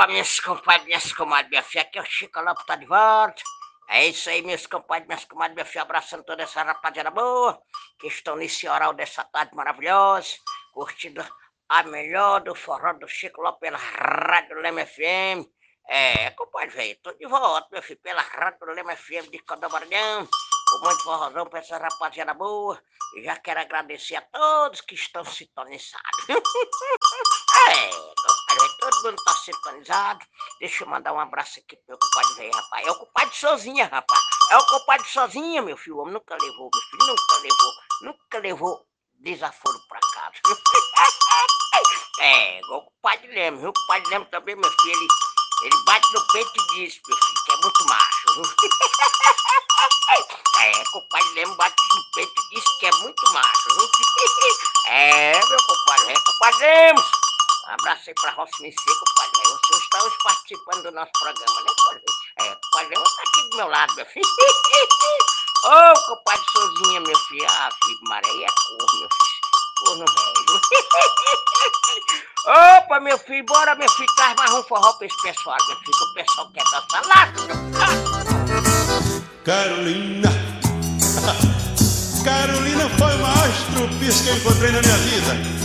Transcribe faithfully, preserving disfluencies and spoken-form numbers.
Opa, meus compadres, minhas comadres, minha filha, aqui é o Chico Lopes, tá de volta. É isso aí, meus compadres, minhas comadres, minha filha, abraçando toda essa rapaziada boa que estão nesse oral dessa tarde maravilhosa, curtindo a melhor do forró do Chico Lopes pela Rádio Lema F M. É, compadre, velho, tô de volta, meu filho, pela Rádio Lema F M de Codabarão, com muito forrozão pra essa rapaziada boa. E já quero agradecer a todos que estão sintonizados. É, compadre, todo mundo tá sintonizado. Deixa eu mandar um abraço aqui pro meu compadre velho, rapaz. É o compadre sozinha, rapaz. É o compadre sozinha, meu filho. O homem nunca levou, meu filho. Nunca levou. Nunca levou desaforo pra casa. É, igual o compadre Leme, viu? O compadre Leme também, meu filho, ele, ele bate no peito e diz, meu filho, que é muito macho, viu? É, o compadre Leme bate no peito e diz que é muito macho, viu? É, meu compadre, é, compadre Leme. Um abraço aí pra Rocinha Seca, compadre. Vocês estão hoje participando do nosso programa, né, compadre? É, compadre, tá aqui do meu lado, meu filho. Ô, oh, compadre Sozinha, meu filho. Ah, filho, Maria, é cor, meu filho. Corno velho. Opa, meu filho, bora, meu filho. Traz mais um forró pra esse pessoal, meu filho. Que o pessoal quer dançar lá. Carolina. Carolina foi o maior estrupício que eu encontrei na minha vida.